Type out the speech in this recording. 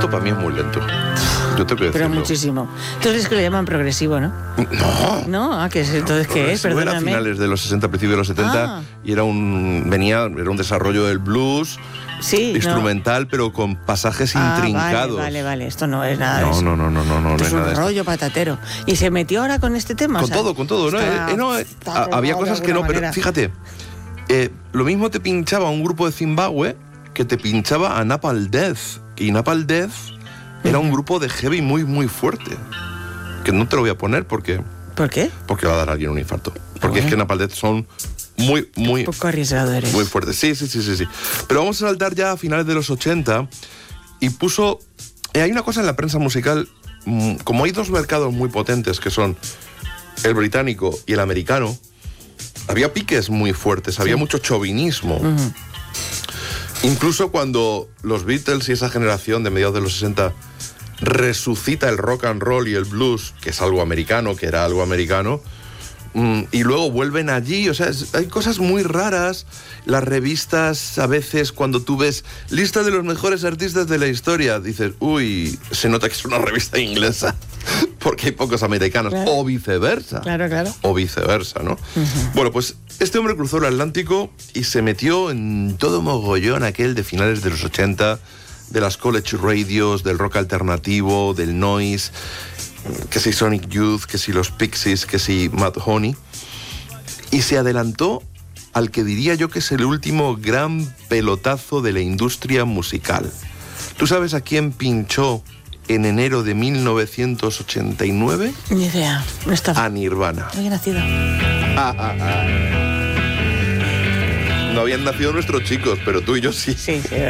esto para mí es muy lento. Yo tengo que decirlo. Pero muchísimo. Entonces es que le llaman progresivo, ¿no? No. Entonces, ¿qué es? Era a Perdóname. finales de los 60, principios de los 70, y era un desarrollo del blues, Sí, instrumental, pero con pasajes intrincados. Vale. Esto no es nada de No, eso. no Esto es es nada un de esto. rollo patatero. ¿Y se metió ahora con este tema? Con todo, ¿no? Había cosas que no, pero fíjate, lo mismo te pinchaba un grupo de Zimbabue que te pinchaba a Napalm Death. Y Napalm Death era un grupo de heavy muy, muy fuerte. Que no te lo voy a poner porque... ¿Por qué? Porque va a dar a alguien un infarto. Porque es que Napalm Death son muy... Un poco arriesgadores. Muy fuertes. Sí. Pero vamos a saltar ya a finales de los 80 y puso... hay una cosa en la prensa musical, como hay dos mercados muy potentes que son el británico y el americano, había piques muy fuertes, había mucho chauvinismo. Incluso cuando los Beatles y esa generación de mediados de los 60 resucita el rock and roll y el blues, que es algo americano, que era algo americano, y luego vuelven allí, o sea, hay cosas muy raras. Las revistas, a veces, cuando tú ves lista de los mejores artistas de la historia, dices, uy, se nota que es una revista inglesa, porque hay pocos americanos, claro. O viceversa. Claro. O viceversa, ¿no? Bueno, pues este hombre cruzó el Atlántico y se metió en todo mogollón aquel de finales de los 80, de las college radios, del rock alternativo, del noise, que si Sonic Youth, que si los Pixies, que si Mad Honey, y se adelantó al que diría yo que es el último gran pelotazo de la industria musical. ¿Tú sabes a quién pinchó en enero de 1989? Ni idea. No estaba. A Nirvana. No había nacido. No habían nacido nuestros chicos, pero tú y yo sí. Sí.